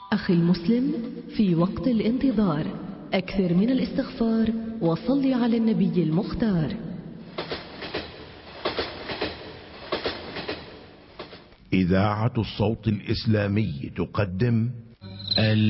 أخي المسلم، في وقت الانتظار أكثر من الاستغفار وصل على النبي المختار. إذاعة الصوت الإسلامي تقدم